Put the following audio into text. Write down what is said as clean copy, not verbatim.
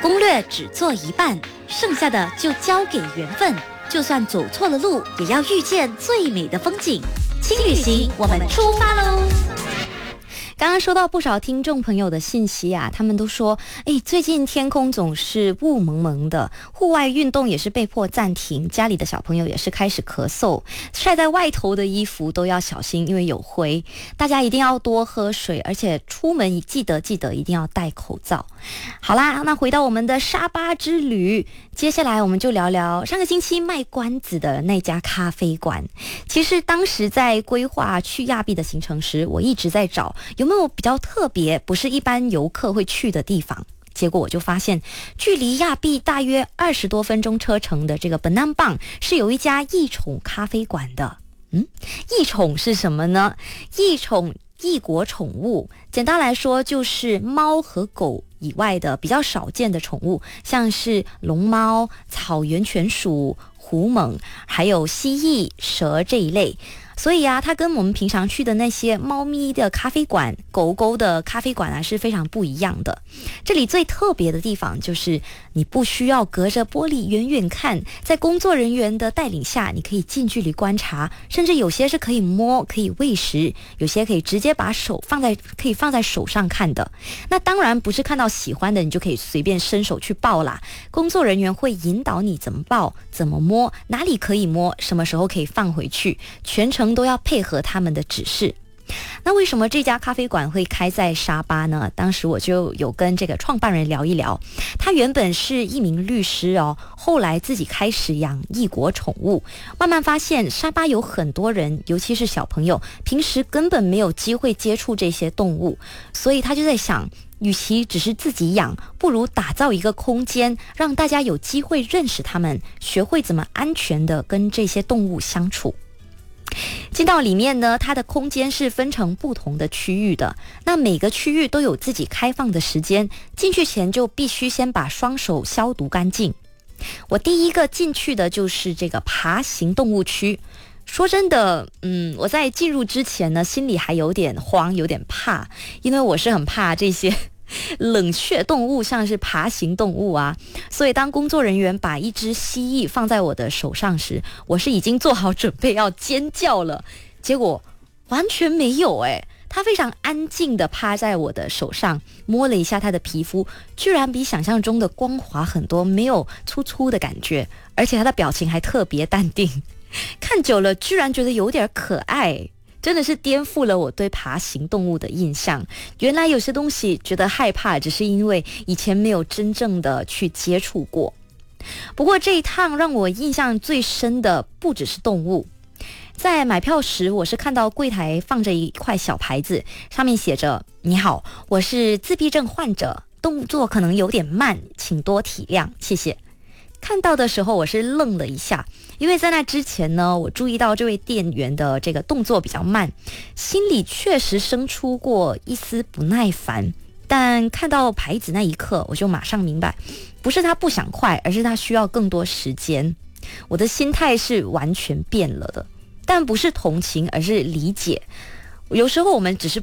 攻略只做一半，剩下的就交给缘分。就算走错了路，也要遇见最美的风景。轻旅行，我们出发喽！刚刚收到不少听众朋友的信息啊，他们都说，最近天空总是雾蒙蒙的，户外运动也是被迫暂停，家里的小朋友也是开始咳嗽，晒在外头的衣服都要小心，因为有灰。大家一定要多喝水，而且出门记得一定要戴口罩。好啦，那回到我们的沙巴之旅，接下来我们就聊聊上个星期卖关子的那家咖啡馆。其实当时在规划去亚庇的行程时，我一直在找有没有比较特别，不是一般游客会去的地方。结果我就发现，距离亚庇大约20多分钟车程的这个本南邦是有一家异宠咖啡馆的。异宠是什么呢？异国宠物，简单来说就是猫和狗以外的比较少见的宠物，像是龙猫、草原犬属、狐獴，还有蜥蜴、蛇这一类。所以啊，它跟我们平常去的那些猫咪的咖啡馆、狗狗的咖啡馆啊是非常不一样的。这里最特别的地方就是你不需要隔着玻璃远远看，在工作人员的带领下，你可以近距离观察，甚至有些是可以摸、可以喂食，有些可以直接把手放在手上看的。那当然不是看到喜欢的你就可以随便伸手去抱啦，工作人员会引导你怎么抱、怎么摸，哪里可以摸，什么时候可以放回去，全程都要配合他们的指示。那为什么这家咖啡馆会开在沙巴呢？当时我就有跟这个创办人聊一聊，他原本是一名律师哦，后来自己开始养异国宠物，慢慢发现沙巴有很多人，尤其是小朋友，平时根本没有机会接触这些动物，所以他就在想，与其只是自己养，不如打造一个空间，让大家有机会认识他们，学会怎么安全的跟这些动物相处。进到里面呢，它的空间是分成不同的区域的，那每个区域都有自己开放的时间，进去前就必须先把双手消毒干净。我第一个进去的就是这个爬行动物区。说真的，我在进入之前呢，心里还有点慌，有点怕，因为我是很怕这些冷血动物，像是爬行动物啊，所以当工作人员把一只蜥蜴放在我的手上时，我是已经做好准备要尖叫了，结果完全没有它非常安静的趴在我的手上，摸了一下它的皮肤，居然比想象中的光滑很多，没有粗粗的感觉，而且它的表情还特别淡定，看久了居然觉得有点可爱。真的是颠覆了我对爬行动物的印象。原来有些东西觉得害怕，只是因为以前没有真正的去接触过。不过这一趟让我印象最深的不只是动物。在买票时，我是看到柜台放着一块小牌子，上面写着：你好，我是自闭症患者，动作可能有点慢，请多体谅，谢谢。看到的时候我是愣了一下，因为在那之前呢，我注意到这位店员的这个动作比较慢，心里确实生出过一丝不耐烦，但看到牌子那一刻，我就马上明白，不是他不想快，而是他需要更多时间。我的心态是完全变了的，但不是同情，而是理解。有时候我们只是